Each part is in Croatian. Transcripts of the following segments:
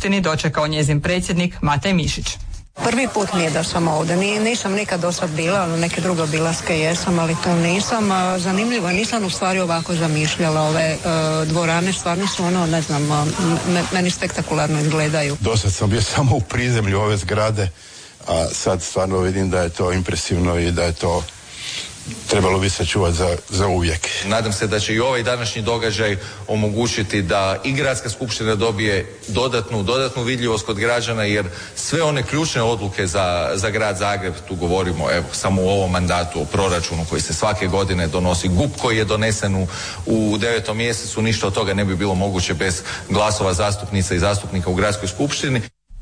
skupštini dočekao njezin predsjednik Matej Mišić. Prvi put mi je da sam ovdje, nisam nikad do sad bila, neke druge obilaske jesam, ali to nisam. Zanimljivo, nisam u stvari ovako zamišljala ove dvorane, stvarno su ne znam, meni spektakularno izgledaju. Dosad sam bio samo u prizemlju ove zgrade, a sad stvarno vidim da je to impresivno i da je to trebalo bi sačuvati za uvijek. Nadam se da će i ovaj današnji događaj omogućiti da i gradska skupština dobije dodatnu vidljivost kod građana, jer sve one ključne odluke za grad Zagreb, tu govorimo samo u ovom mandatu o proračunu koji se svake godine donosi, GUP koji je donesen u 9. mjesecu, ništa od toga ne bi bilo moguće bez glasova zastupnica i zastupnika u gradskoj skupštini.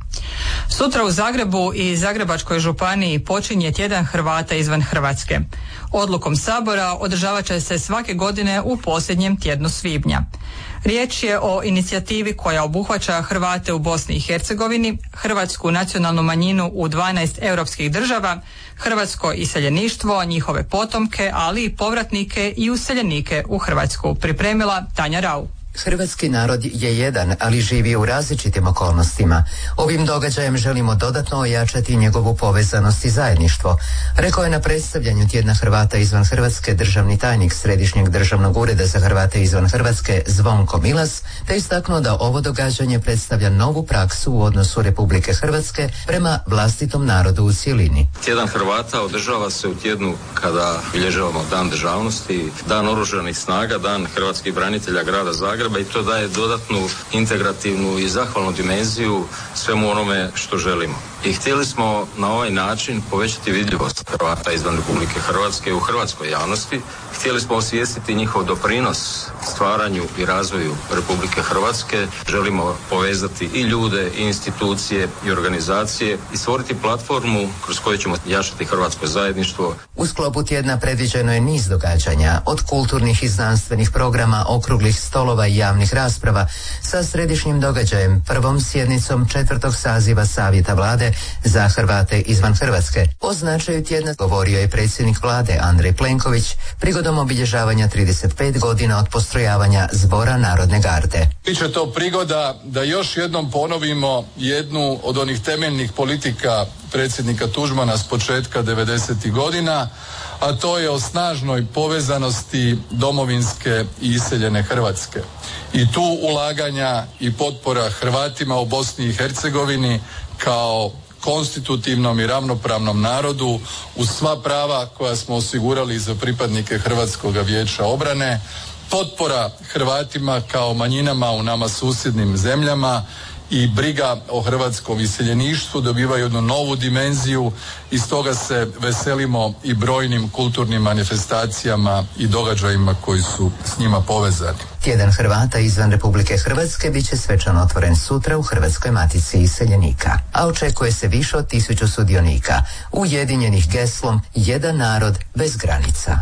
Sutra u Zagrebu i Zagrebačkoj županiji počinje tjedan Hrvata izvan Hrvatske. Odlukom Sabora održavat će se svake godine u posljednjem tjednu svibnja. Riječ je o inicijativi koja obuhvaća Hrvate u Bosni i Hercegovini, hrvatsku nacionalnu manjinu u 12 europskih država, hrvatsko iseljeništvo, njihove potomke, ali i povratnike i useljenike u Hrvatsku. Pripremila Tanja Rau. Hrvatski narod je jedan, ali živi u različitim okolnostima. Ovim događajem želimo dodatno ojačati njegovu povezanost i zajedništvo, rekao je na predstavljanju tjedna Hrvata izvan Hrvatske državni tajnik Središnjeg državnog ureda za Hrvate izvan Hrvatske Zvonko Milas, te istaknuo da ovo događanje predstavlja novu praksu u odnosu Republike Hrvatske prema vlastitom narodu u cjelini. Tjedan Hrvata održava se u tjednu kada bilježavamo Dan državnosti, Dan oružanih snaga, Dan hrvatskih branitelja grada Zagreba, i to daje dodatnu integrativnu i zahvalnu dimenziju svemu onome što želimo. I htjeli smo na ovaj način povećati vidljivost Hrvata izvan Republike Hrvatske u hrvatskoj javnosti. Htjeli smo osvijestiti njihov doprinos stvaranju i razvoju Republike Hrvatske. Želimo povezati i ljude, i institucije, i organizacije i stvoriti platformu kroz koju ćemo jačati hrvatsko zajedništvo. U sklopu tjedna predviđeno je niz događanja, od kulturnih i znanstvenih programa, okruglih stolova i javnih rasprava, sa središnjim događajem, prvom sjednicom 4. saziva Savjeta Vlade za Hrvate izvan Hrvatske. O značaju tjedna govorio je predsjednik Vlade Andrej Plenković prigodom obilježavanja 35 godina od postrojavanja Zbora Narodne garde. Biće to prigoda da još jednom ponovimo jednu od onih temeljnih politika predsjednika Tuđmana s početka 90. godina, a to je o snažnoj povezanosti domovinske i iseljene Hrvatske. I tu ulaganja i potpora Hrvatima u Bosni i Hercegovini kao konstitutivnom i ravnopravnom narodu uz sva prava koja smo osigurali za pripadnike Hrvatskog vijeća obrane, potpora Hrvatima kao manjinama u nama susjednim zemljama i briga o hrvatskom iseljeništvu dobivaju jednu novu dimenziju i stoga se veselimo i brojnim kulturnim manifestacijama i događajima koji su s njima povezani. Tjedan Hrvata izvan Republike Hrvatske bit će svečano otvoren sutra u Hrvatskoj matici iseljenika, a očekuje se više od 1000 sudionika, ujedinjenih geslom Jedan narod bez granica.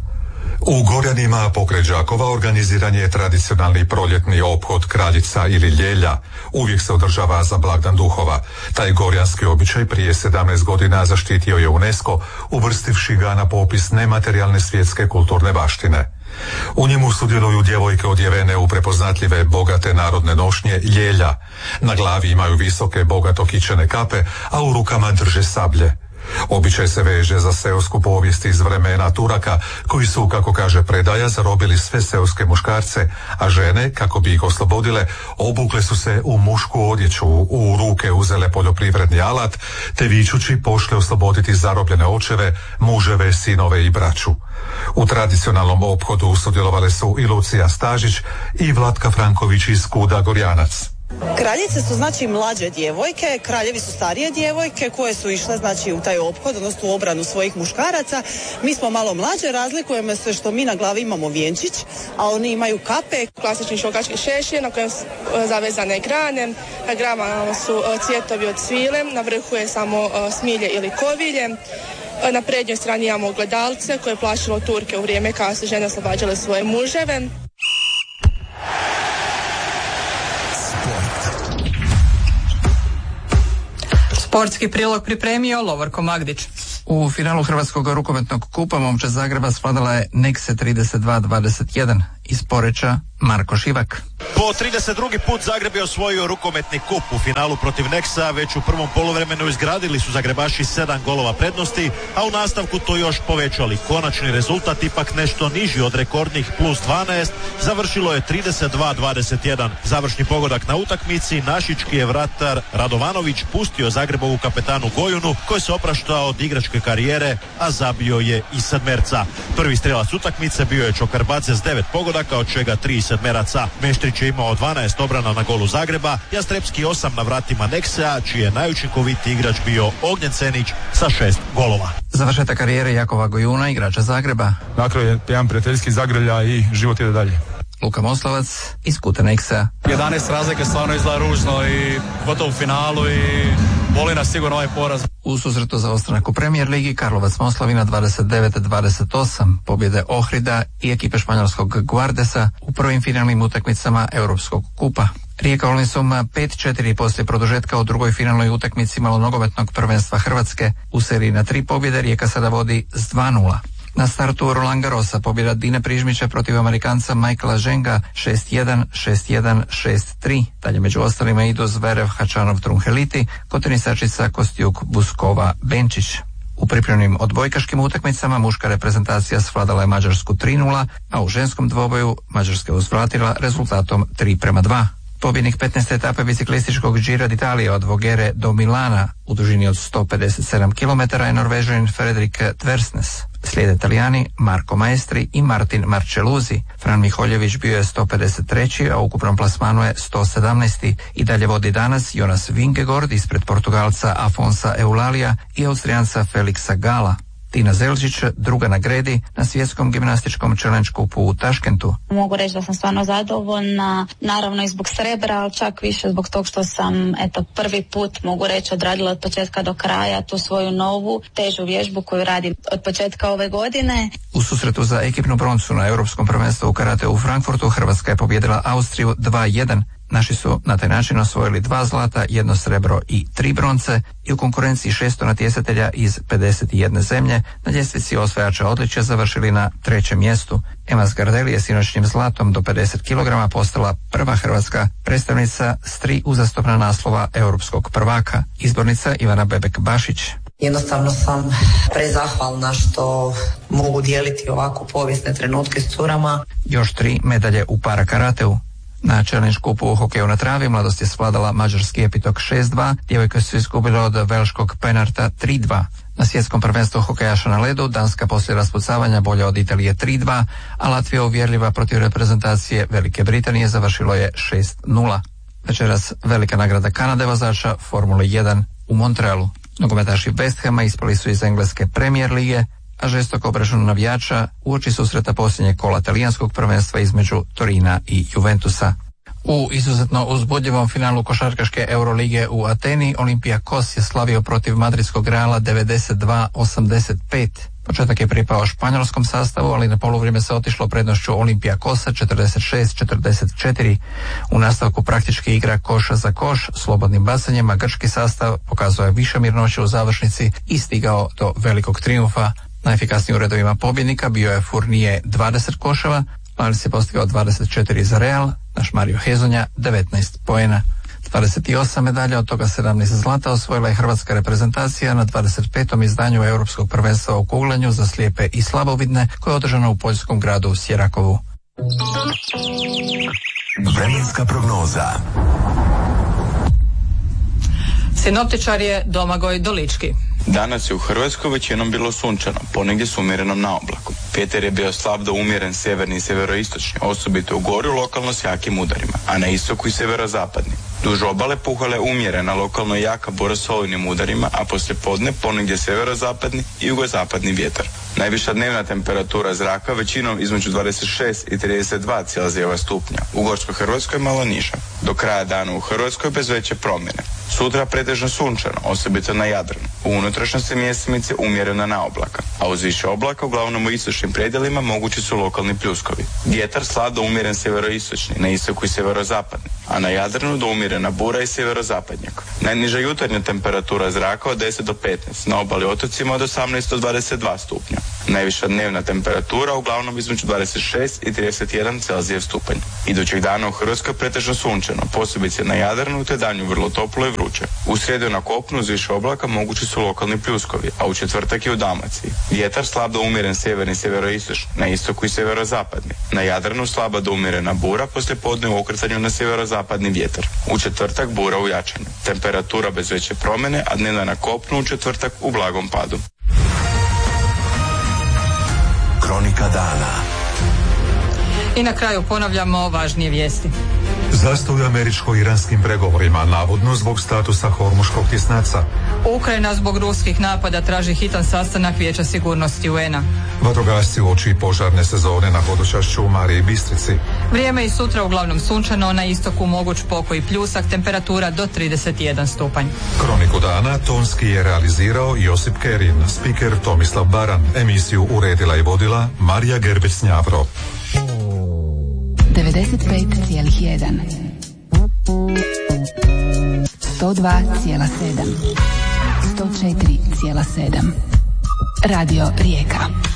U Gorjanima pokraj Đakova organiziran je tradicionalni proljetni ophod Kraljica ili Ljelja. Uvijek se održava za blagdan duhova. Taj gorjanski običaj prije 17 godina zaštitio je UNESCO, uvrstivši ga na popis nematerijalne svjetske kulturne baštine. U njemu sudjeluju djevojke odjevene u prepoznatljive bogate narodne nošnje Ljelja. Na glavi imaju visoke bogato kičene kape, a u rukama drže sablje. Običaj se veže za seosku povijest iz vremena Turaka, koji su, kako kaže predaja, zarobili sve seoske muškarce, a žene, kako bi ih oslobodile, obukle su se u mušku odjeću, u ruke uzele poljoprivredni alat, te vičući pošle osloboditi zarobljene očeve, muževe, sinove i braću. U tradicionalnom ophodu sudjelovale su i Lucija Stažić i Vlatka Franković iz Kuda Gorjanac. Kraljice su znači mlađe djevojke, kraljevi su starije djevojke koje su išle znači u taj ophod, odnosno u obranu svojih muškaraca. Mi smo malo mlađe, razlikujemo se što mi na glavi imamo vjenčić, a oni imaju kape. Klasični šokački šešir na kojem su zavezane grane, na granama su cvjetovi od svile, na vrhu je samo smilje ili kovilje. Na prednjoj strani imamo ogledalce koje je plašilo Turke u vrijeme kada su žene oslobađale svoje muževe. Sportski prilog pripremio Lovorko Magdić. U finalu Hrvatskog rukometnog kupa momčad Zagreba svladala je Nekse 32-21, iz Poreča Marko Šivak. Po 32. put Zagreb je osvojio rukometni kup u finalu protiv Nexa. Već u prvom poluvremenu izgradili su Zagrebaši 7 golova prednosti, a u nastavku to još povećali. Konačni rezultat ipak nešto niži od rekordnih plus 12, završilo je 32-21. Završni pogodak na utakmici našički je vratar Radovanović pustio Zagrebovu kapetanu Gojunu, koji se opraštao od igračke karijere, a zabio je i sedmerca. Prvi strelac utakmice bio je Čokarbadze s 9 pogodaka, od čega 3 sedmeraca. Meštrić je imao 12 obrana na golu Zagreba, Jastrepski 8 na vratima Nexa, čiji je najučinkovitiji igrač bio Ognjen Cenić sa 6 golova. Završetak karijere Jakova Gojuna, igrača Zagreba. Dakle, jedan prijateljski Zagrlja i život ide dalje. Luka Moslavac iz kuta Nexa. 11 razlike stvarno izgleda ružno i gotovo u finalu i boli nas sigurno ovaj poraz. U susretu za ostanak u Premier ligi Karlovac Moslavina 29-28, pobjede Ohrida i ekipe španjolskog Guardesa u prvim finalnim utakmicama Europskog kupa. Rijeka Olmisum 5-4 poslije produžetka u drugoj finalnoj utakmici malonogometnog prvenstva Hrvatske. U seriji na 3 pobjede Rijeka sada vodi s 2-0. Na startu Roland Garrosa pobjeda Dine Prižmića protiv Amerikanca Michaela Ženga 6-1, 6-1, 6-3. Dalje među ostalima idu Zverev, Hačanov, Trunheliti, kotenisačica Kostjuk, Buskova, Benčić. U pripremnim odbojkaškim utakmicama muška reprezentacija svladala je Mađarsku 3-0, a u ženskom dvoboju Mađarska je uzvratila rezultatom 3-2. Pobjednik 15. etape biciklističkog Gira d'Italia od Voghera do Milana u dužini od 157 km je Norvežanin Fredrik Tversnes. Slijede Italijani Marko Maestri i Martin Marčeluzi. Fran Miholjević bio je 153. a u ukupnom plasmanu je 117. I dalje vodi danas Jonas Vingegaard ispred Portugalca Afonsa Eulalija i Austrijanca Felixa Gala. Tina Zelžić druga na gredi na svjetskom gimnastičkom challenge kupu u Taškentu. Mogu reći da sam stvarno zadovoljna, naravno i zbog srebra, ali čak više zbog tog što sam prvi put, mogu reći, odradila od početka do kraja tu svoju novu težu vježbu koju radim od početka ove godine. U susretu za ekipnu broncu na Europskom prvenstvu u karate u Frankfurtu Hrvatska je pobijedila Austriju 2-1. Naši su na taj način osvojili 2 zlata, 1 srebro i 3 bronce i u konkurenciji 600 natjecatelja iz 51 zemlje na ljestvici osvajača odličja završili na 3. mjestu. Ema Zgardelli je sinoćnim zlatom do 50 kg postala prva hrvatska predstavnica s 3 uzastopna naslova europskog prvaka. Izbornica Ivana Bebek-Bašić. Jednostavno sam prezahvalna što mogu dijeliti ovako povijesne trenutke s curama. Još 3 medalje u para karateu. Na challenge kupu u hokeju na travi mladost je svladala mađarski Epitok 6-2, djevojke su izgubile od velškog Penarta 3-2. Na svjetskom prvenstvu hokejaša na ledu Danska poslije raspucavanja bolja od Italije 3-2, a Latvija uvjerljiva protiv reprezentacije Velike Britanije završilo je 6-0. Večeras velika nagrada Kanade vozača Formule 1 u Montrealu. Nogometaši West Hama ispali su iz engleske Premier lige, a žestok obračun navijača uoči susreta posljednjeg kola talijanskog prvenstva između Torina i Juventusa. U izuzetno uzbudljivom finalu košarkaške Eurolige u Ateni Olympiakos je slavio protiv madridskog Reala 92-85. Početak je pripao španjolskom sastavu, ali na poluvrijeme se otišlo prednošću Olympiakosa 46-44. U nastavku praktički igra koš za koš, slobodnim bacanjem, a grčki sastav pokazuje više mirnoće u završnici i stigao do velikog trijumfa. Najefikasniji u redovima pobjednika bio je Fournier 20 koševa, Lalis je postigao 24 za Real, naš Mario Hezonja 19 poena. 28 medalja, od toga 17 zlata osvojila je hrvatska reprezentacija na 25. izdanju Europskog prvenstva u kuglanju za slijepe i slabovidne koje je održano u poljskom gradu Sjerakovu. Vremenska prognoza. Sinoptičar je Domagoj Dolički. Danas je u Hrvatskoj većinom bilo sunčano, ponegdje s umjerenom naoblakom. Vjetar je bio slab do umjeren sjeverni i sjeveroistočni, osobito u gori lokalno s jakim udarima, a na istoku i sjeverozapadni. Duž obale puhala je umjerena lokalno jaka bura s olujnim udarima, a poslije podne ponegdje sjeverozapadni i jugozapadni vjetar. Najviša dnevna temperatura zraka većinom između 26 i 32 Celzijeva stupnja. U Gorskoj Hrvatskoj malo niža. Do kraja dana u Hrvatskoj bez veće promjene. Sutra pretežno sunčano, osobito na Jadranu. U unutrašnjosti mjestimice umjerena naoblaka, a uz više oblaka uglavnom u istočnim predjelima mogući su lokalni pljuskovi. Vjetar slab do umjeren sjeveroistočni, na istoku i sjeverozapadni, a na Jadranu do umjerena bura i sjeverozapadnjak. Najniža jutarnja temperatura zraka od 10 do 15, na obali otocima od 18 do 22 stupnja. Najviša dnevna temperatura uglavnom između 26 i 31 Celzijev stupanj. Idućeg dana u Hrvatskoj pretežno sunčano, posebice na Jadranu te danju vrlo toplo i vruće. U srijedu na kopnu uz više oblaka mogući su lokalni pljuskovi, a u četvrtak i u Dalmaciji. Vjetar slab do umjeren sjeverni i sjeveroistočni, na istoku i sjeverozapadni. Na Jadranu slaba do umjerena bura, poslije podne u okretanju na sjeverozapadni vjetar. U četvrtak bura u jačanju. Temperatura bez veće promjene, a dnevna na kopnu u četvrtak u blagom padu. Kronika dana. I na kraju ponavljamo važnije vijesti. Zastoj u američko-iranskim pregovorima, navodno zbog statusa Hormuškog tjesnaca. Ukrajina zbog ruskih napada traži hitan sastanak Vijeća sigurnosti UN-a. Vatrogasci uoči požarne sezone na vodočašću u Mariji Bistrici. Vrijeme i sutra uglavnom sunčano, na istoku moguć pokoj i pljusak, temperatura do 31 stupanj. Kroniku dana tonski je realizirao Josip Kerin, spiker Tomislav Baran, emisiju uredila i vodila Marija Gerbec-Njavro. 95,1 102,7 104,7 Radio Rijeka.